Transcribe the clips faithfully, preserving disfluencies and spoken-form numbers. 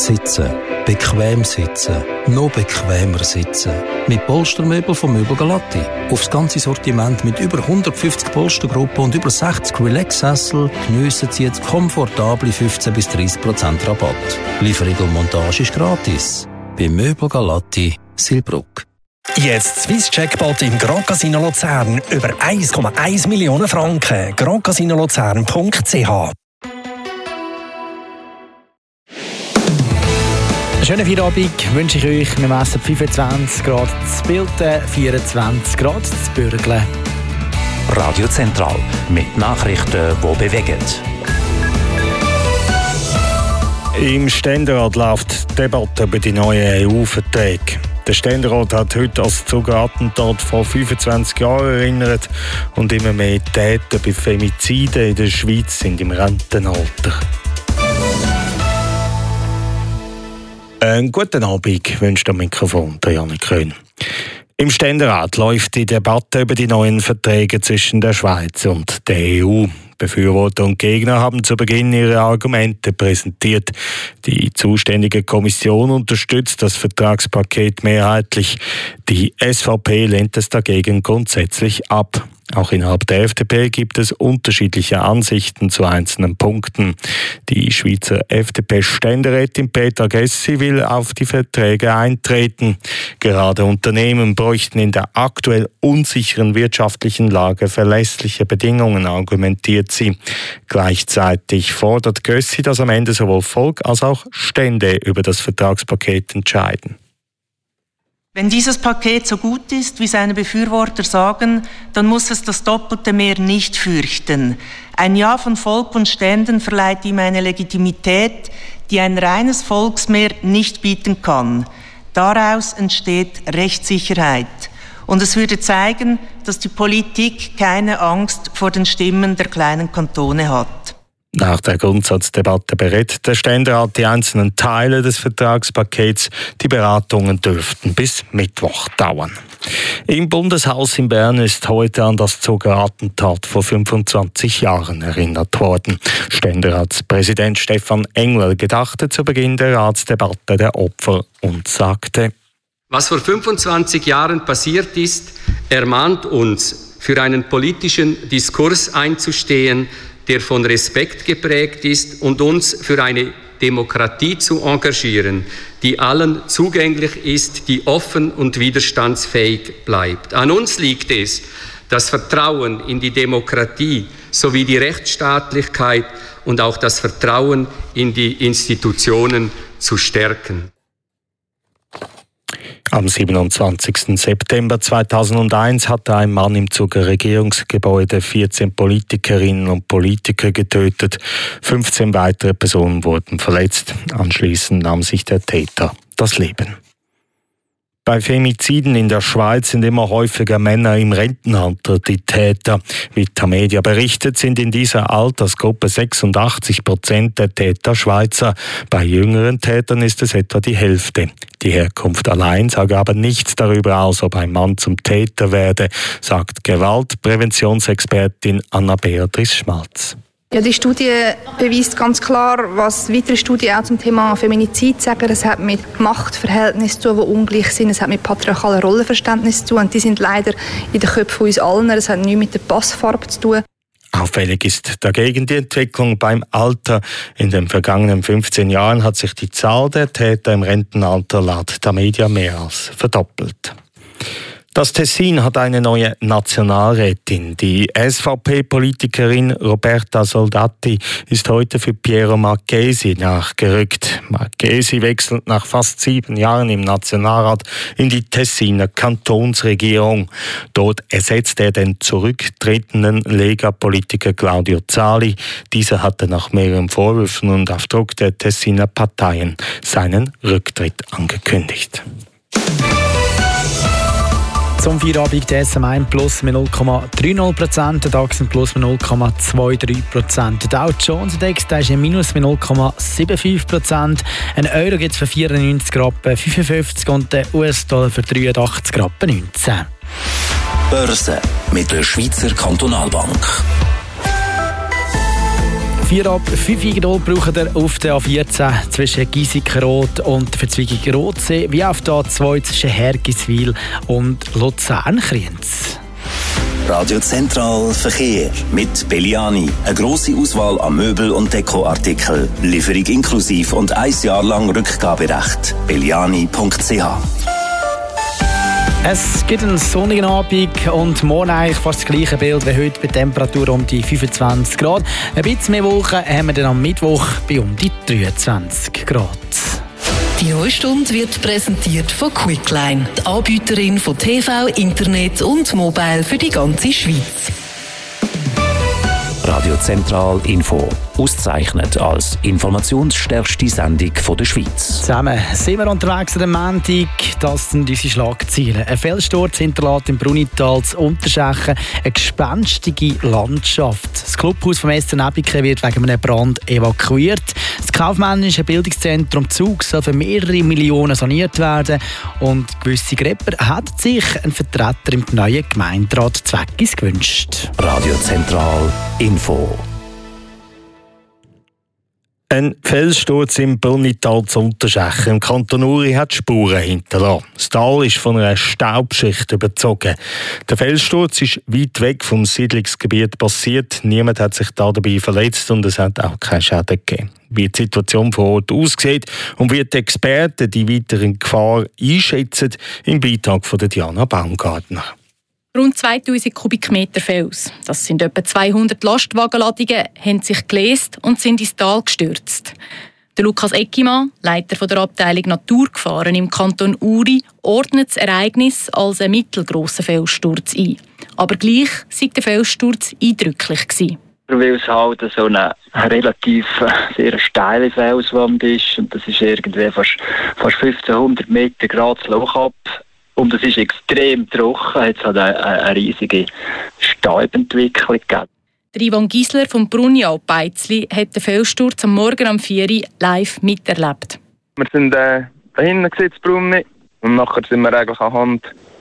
Sitzen. Bequem sitzen. Noch bequemer sitzen. Mit Polstermöbel von Möbel Galatti. Aufs ganze Sortiment mit über hundertfünfzig Polstergruppen und über sechzig Relax-Sessel geniessen Sie jetzt komfortable fünfzehn bis dreißig Prozent Rabatt. Lieferung und Montage ist gratis. Bei Möbel Galatti, Silbruck. Jetzt Swiss Jackpot im Grand Casino Luzern. Über eins Komma eins Millionen Franken. grand casino luzern punkt c h. Schönen Feierabend wünsche ich euch. Wir messen fünfundzwanzig Grad zu Bilden, vierundzwanzig Grad zu Bürgle. Radio Zentral mit Nachrichten, die bewegen. Im Ständerat läuft die Debatte über die neuen E U-Verträge. Der Ständerat hat heute als Zugerattentat vor fünfundzwanzig Jahren erinnert und immer mehr Täter bei Femiziden in der Schweiz sind im Rentenalter. Einen guten Abend wünscht am Mikrofon der Janik Köhn. Im Ständerat läuft die Debatte über die neuen Verträge zwischen der Schweiz und der E U. Befürworter und Gegner haben zu Beginn ihre Argumente präsentiert. Die zuständige Kommission unterstützt das Vertragspaket mehrheitlich. Die S V P lehnt es dagegen grundsätzlich ab. Auch innerhalb der F D P gibt es unterschiedliche Ansichten zu einzelnen Punkten. Die Schweizer F D P-Ständerätin Petra Gessi will auf die Verträge eintreten. Gerade Unternehmen bräuchten in der aktuell unsicheren wirtschaftlichen Lage verlässliche Bedingungen, argumentiert sie. Gleichzeitig fordert Gessi, dass am Ende sowohl Volk als auch Stände über das Vertragspaket entscheiden. Wenn dieses Paket so gut ist, wie seine Befürworter sagen, dann muss es das doppelte Mehr nicht fürchten. Ein Ja von Volk und Ständen verleiht ihm eine Legitimität, die ein reines Volksmehr nicht bieten kann. Daraus entsteht Rechtssicherheit. Und es würde zeigen, dass die Politik keine Angst vor den Stimmen der kleinen Kantone hat. Nach der Grundsatzdebatte berät der Ständerat die einzelnen Teile des Vertragspakets. Die Beratungen dürften bis Mittwoch dauern. Im Bundeshaus in Bern ist heute an das Zugerattentat vor fünfundzwanzig Jahren erinnert worden. Ständeratspräsident Stefan Engel gedachte zu Beginn der Ratsdebatte der Opfer und sagte: Was vor fünfundzwanzig Jahren passiert ist, ermahnt uns, für einen politischen Diskurs einzustehen, der von Respekt geprägt ist, und uns für eine Demokratie zu engagieren, die allen zugänglich ist, die offen und widerstandsfähig bleibt. An uns liegt es, das Vertrauen in die Demokratie sowie die Rechtsstaatlichkeit und auch das Vertrauen in die Institutionen zu stärken. Am siebenundzwanzigsten September zweitausendeins hatte ein Mann im Zuger Regierungsgebäude vierzehn Politikerinnen und Politiker getötet. fünfzehn weitere Personen wurden verletzt. Anschließend nahm sich der Täter das Leben. Bei Femiziden in der Schweiz sind immer häufiger Männer im Rentenalter die Täter. Wie Tamedia berichtet, sind in dieser Altersgruppe sechsundachtzig Prozent der Täter Schweizer. Bei jüngeren Tätern ist es etwa die Hälfte. Die Herkunft allein sage aber nichts darüber aus, ob ein Mann zum Täter werde, sagt Gewaltpräventionsexpertin Anna-Beatrice Schmalz. Ja, die Studie beweist ganz klar, was weitere Studien auch zum Thema Feminizid sagen. Es hat mit Machtverhältnissen zu tun, die ungleich sind. Es hat mit patriarchalen Rollenverständnissen zu tun. Und die sind leider in den Köpfen von uns allen. Es hat nichts mit der Passfarbe zu tun. Auffällig ist dagegen die Entwicklung beim Alter. In den vergangenen fünfzehn Jahren hat sich die Zahl der Täter im Rentenalter laut Tamedia mehr als verdoppelt. Das Tessin hat eine neue Nationalrätin. Die S V P-Politikerin Roberta Soldati ist heute für Piero Marchesi nachgerückt. Marchesi wechselt nach fast sieben Jahren im Nationalrat in die Tessiner Kantonsregierung. Dort ersetzt er den zurücktretenden Lega-Politiker Claudio Zali. Dieser hatte nach mehreren Vorwürfen und auf Druck der Tessiner Parteien seinen Rücktritt angekündigt. Zum Feierabend der S M eins plus mit null Komma dreißig Prozent, der DAX plus mit null Komma dreiundzwanzig Prozent. Der Dow Jones Index ist im Minus mit null Komma fünfundsiebzig Prozent. Ein Euro gibt es für vierundneunzig Rappen fünfundfünfzig und der U S-Dollar für dreiundachtzig Rappen neunzehn. Börse mit der Schweizer Kantonalbank. vier ab fünf Geduld braucht ihr auf der A vierzehn zwischen Giesikenrot und Verzweigung-Rotsee, wie auf der A zwei zwischen Hergiswil und Luzern-Kriens. Radio Zentral Verkehr mit Belliani. Eine grosse Auswahl an Möbel- und Dekoartikeln. Lieferung inklusiv und ein Jahr lang Rückgaberecht. belliani punkt c h. Es gibt einen sonnigen Abend und morgen eigentlich fast das gleiche Bild wie heute bei Temperatur um die fünfundzwanzig Grad. Ein bisschen mehr Wochen haben wir dann am Mittwoch bei um die dreiundzwanzig Grad. Die neue Stunde wird präsentiert von Quickline, die Anbieterin von T V, Internet und Mobile für die ganze Schweiz. Radio Zentral Info. Ausgezeichnet als informationsstärkste Sendung der Schweiz. Zusammen sind wir unterwegs an der Montag. Das sind unsere Schlagzeilen. Ein Felssturz hinterlässt im Brunital zu Unterschächen eine gespenstige Landschaft. Das Clubhaus vom S C Näbiken wird wegen einem Brand evakuiert. Das kaufmännische Bildungszentrum Zug soll für mehrere Millionen saniert werden. Und gewisse Grepper hätten sich einen Vertreter im neuen Gemeinderat Zweckis gewünscht. Radio Zentral Info. Ein Felssturz im Brunital zu Unterschächen im Kanton Uri hat Spuren hinterlassen. Das Tal ist von einer Staubschicht überzogen. Der Felssturz ist weit weg vom Siedlungsgebiet passiert. Niemand hat sich da dabei verletzt und es hat auch keine Schäden gegeben. Wie die Situation vor Ort aussieht und wie die Experten die weitere Gefahr einschätzen, im Beitrag von Diana Baumgartner. Rund zweitausend Kubikmeter Fels, das sind etwa zweihundert Lastwagenladungen, haben sich gelöst und sind ins Tal gestürzt. Der Lukas Eckimann, Leiter der Abteilung Naturgefahren im Kanton Uri, ordnet das Ereignis als einen mittelgrossen Felssturz ein. Aber gleich sei der Felssturz eindrücklich gewesen. Weil es halt so eine relativ sehr steile Felswand ist und das ist irgendwie fast, fast fünfzehnhundert Meter Grad Loch ab. Und es ist extrem trocken, es hat eine, eine riesige Staubentwicklung gegeben. Der Ivan Giesler vom Brunial Beizli hat den Felssturz am Morgen um vier Uhr live miterlebt. Wir sind äh, da hinten gesetzt, Brunni, und nachher sind wir eigentlich anhand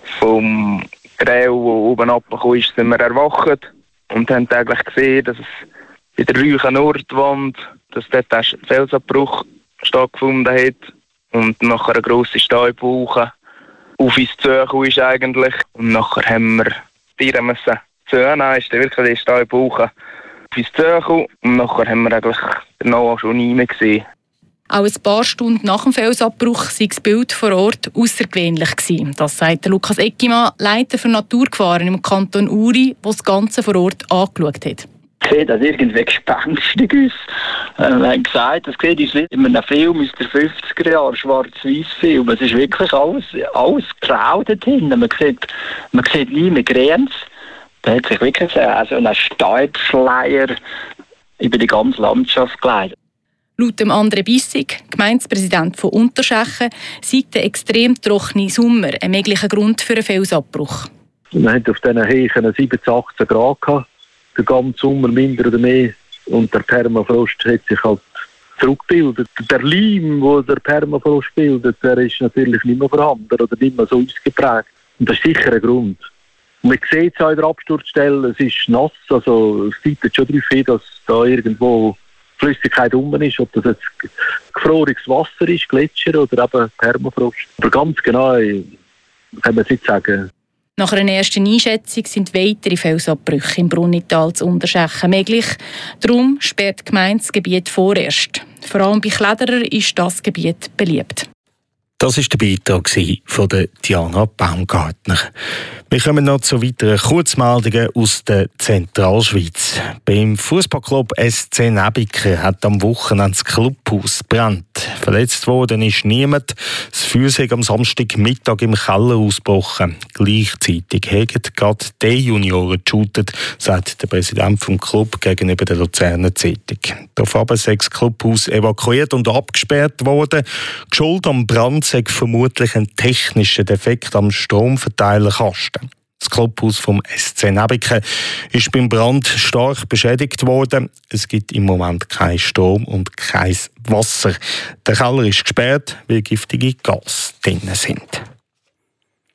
vom Grail, der oben runtergekommen ist, sind wir erwacht und haben eigentlich gesehen, dass es bei der Rüchen Nordwand, dass dort ein Felsabbruch stattgefunden hat und nachher eine grosse Staubwolke auf uns zugekommen ist eigentlich. Und nachher haben wir Tiere müssen zunehmen, ist dann wirklich die Staubwolke auf uns zugekommen. Und nachher haben wir eigentlich danach schon nie mehr gesehen. Auch ein paar Stunden nach dem Felsabbruch sei das Bild vor Ort außergewöhnlich gewesen. Das sagt Lukas Eckimann, Leiter für Naturgefahren im Kanton Uri, der das Ganze vor Ort angeschaut hat. Ich sehe das irgendwie gespenstig aus. Äh, wir haben gesagt, das sieht ist in einem Film aus den fünfziger Jahren, Schwarz-Weiß-Film. Es ist wirklich alles, alles grau dort hinten. Man sieht, man sieht nie mehr Grenze. Da hat sich wirklich so ein Staubschleier über die ganze Landschaft geleitet. Laut dem André Bissig, Gemeindepräsident von Unterschächen, sei der extrem trockene Sommer ein möglicher Grund für einen Felsabbruch. Man hat auf diesen Hechen siebzehn, achtzehn Grad gehabt. Den ganzen Sommer minder oder mehr. Und der Permafrost hat sich halt zurückgebildet. Der Leim, den der Permafrost bildet, der ist natürlich nicht mehr vorhanden oder nicht mehr so ausgeprägt. Und das ist sicher ein Grund. Und man sieht es auch in der Absturzstelle, es ist nass, also es deutet schon darauf hin, dass da irgendwo Flüssigkeit rum ist, ob das jetzt gefrorenes Wasser ist, Gletscher oder eben Permafrost. Aber ganz genau kann man es nicht sagen. Nach einer ersten Einschätzung sind weitere Felsabbrüche im Brunital zu Unterschächen möglich. Darum sperrt die Gemeinde das Gebiet vorerst. Vor allem bei Kletterern ist das Gebiet beliebt. Das war der Beitrag von Diana Baumgartner. Wir kommen noch zu weiteren Kurzmeldungen aus der Zentralschweiz. Beim Fußballclub S C Näbiken hat am Wochenende das Clubhaus gebrannt. Verletzt worden ist niemand. Das Feuer ist am Samstagmittag im Keller ausgebrochen. Gleichzeitig haben gerade die Junioren geshootet, sagt der Präsident des Club gegenüber der Luzerner Zeitung. Daraufhin ist das Clubhaus evakuiert und abgesperrt worden. Die Schuld am Brand sei vermutlich ein technischer Defekt am Stromverteilerkasten. Das Clubhaus vom S C Näbiken ist beim Brand stark beschädigt worden. Es gibt im Moment keinen Strom und kein Wasser. Der Keller ist gesperrt, weil giftige Gase drin sind.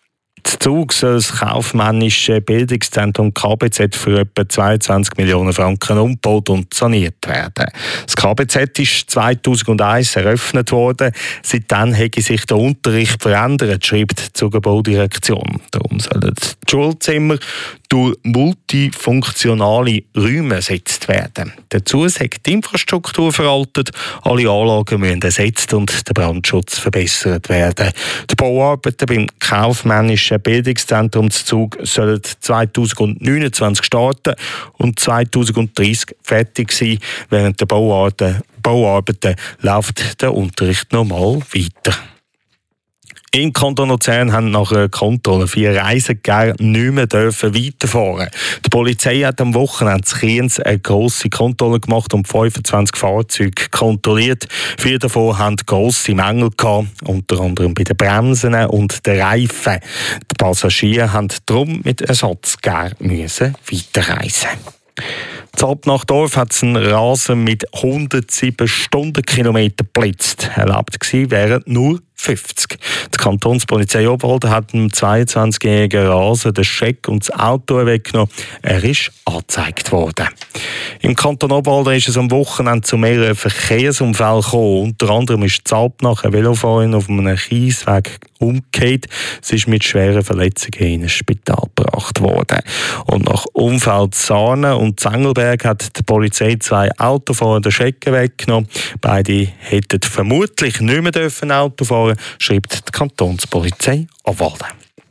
Zug soll das kaufmännische Bildungszentrum K B Z für etwa zweiundzwanzig Millionen Franken umgebaut und saniert werden. Das K B Z ist zweitausendeins eröffnet worden. Seitdem habe sich der Unterricht verändert, schreibt die Zugebaudirektion. Darum sollen die Schulzimmer durch multifunktionale Räume ersetzt werden. Dazu ist die Infrastruktur veraltet, alle Anlagen müssen ersetzt und der Brandschutz verbessert werden. Die Bauarbeiten beim kaufmännischen Bildungszentrum Zug sollen zweitausendneunundzwanzig starten und zweitausenddreißig fertig sein. Während der Bauarbeiten, Bauarbeiten läuft der Unterricht normal weiter. Im Kanton Luzern haben nach einer Kontrolle vier Reisegänger nicht mehr dürfen weiterfahren. Die Polizei hat am Wochenende in Kriens eine grosse Kontrolle gemacht und fünfundzwanzig Fahrzeuge kontrolliert. Vier davon hatten grosse Mängel gehabt, unter anderem bei den Bremsen und den Reifen. Die Passagiere mussten darum mit Ersatzgänger weiterreisen. In Alpnachdorf hat es einen Rasen mit hundertsieben Stundenkilometer geblitzt. Erlaubt gewesen wären nur fünfzig. Die Kantonspolizei Obwalden hat dem zweiundzwanzigjährigen Rasen den Scheck und das Auto weggenommen. Er ist angezeigt worden. Im Kanton Obwalden ist es am Wochenende zu mehreren Verkehrsunfällen gekommen. Unter anderem ist in Alpnach eine Velofahrerin auf einem Kiesweg umgekehrt. Sie ist mit schweren Verletzungen in ein Spital gebracht worden. Und nach Unfall in Sarnen und Zengelberg hat die Polizei zwei Autofahrer den Schecken weggenommen. Beide hätten vermutlich nicht mehr dürfen Auto fahren, schreibt die Kantonspolizei Obwalden.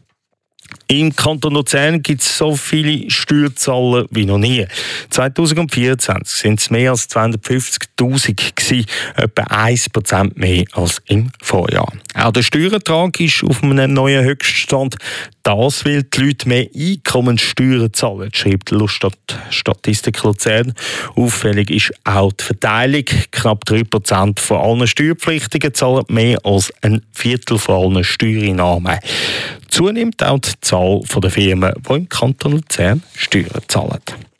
Im Kanton Luzern gibt es so viele Steuerzahler wie noch nie. zweitausendvierundzwanzig waren es mehr als zweihundertfünfzigtausend, etwa ein Prozent mehr als im Vorjahr. Auch der Steuerertrag ist auf einem neuen Höchststand. Das, weil die Leute mehr Einkommenssteuern zahlen, schreibt die Statistik Luzern. Auffällig ist auch die Verteilung. Knapp drei Prozent von allen Steuerpflichtigen zahlen mehr als ein Viertel von allen Steuereinnahmen. Zunimmt auch die Zahl der Firmen, die im Kanton Luzern Steuern zahlen.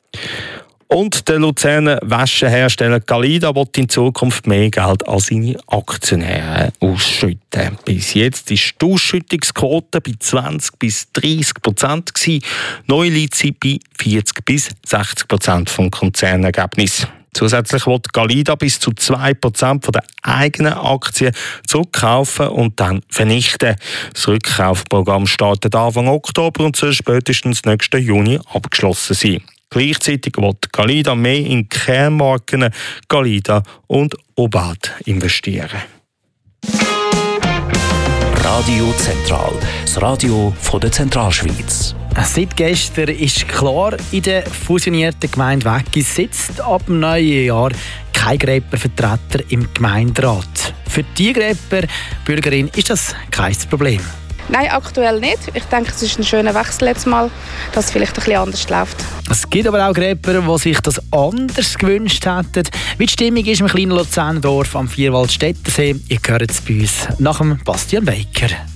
Und der Luzerner Wäschehersteller Galida will in Zukunft mehr Geld an seine Aktionäre ausschütten. Bis jetzt war die Ausschüttungsquote bei zwanzig bis dreißig Prozent. Neu liegt sie bei vierzig bis sechzig Prozent vom Konzernergebnis. Zusätzlich will Galida bis zu zwei Prozent der eigenen Aktien zurückkaufen und dann vernichten. Das Rückkaufprogramm startet Anfang Oktober und soll spätestens nächsten Juni abgeschlossen sein. Gleichzeitig wird Galida mehr in Kernmarken Galida und Obad investieren. Radio Zentral, das Radio von der Zentralschweiz. Seit gestern ist klar, in der fusionierten Gemeinde Weggis sitzt ab dem neuen Jahr kein Gräpervertreter im Gemeinderat. Für die Gräperbürgerin ist das kein Problem. Nein, aktuell nicht. Ich denke, es ist ein schöner Wechsel jetzt mal, dass es vielleicht ein bisschen anders läuft. Es gibt aber auch Gräper, die sich das anders gewünscht hätten. Wie die Stimmung ist im kleinen Luzernendorf am Vierwaldstättersee, ihr hört es bei uns nach dem Bastian Baker.